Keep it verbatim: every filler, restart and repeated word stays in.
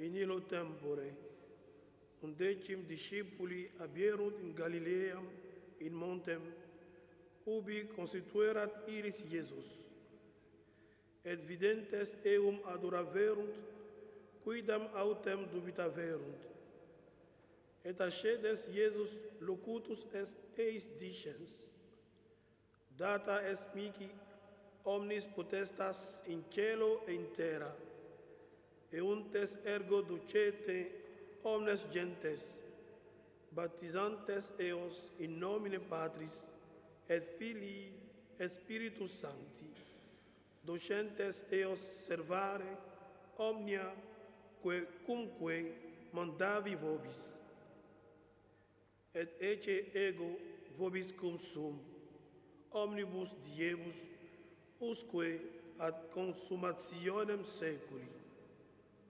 in illo tempore, undecim discipuli abierunt in Galileam in montem, ubi constituerat iris Iesus, et videntes eum adoraverunt, quidam autem dubitaverunt, et accedens Iesus locutus est eis dicens, data est mihi omnis potestas in cielo e in terra, euntes ergo ducete omnes gentes, baptizantes eos in nomine Patris, et Filii, et Spiritus Sancti, docentes eos servare omnia que cumque mandavi vobis, et ecce ego vobis cum sum, omnibus diebus, usque ad consummationem seculi.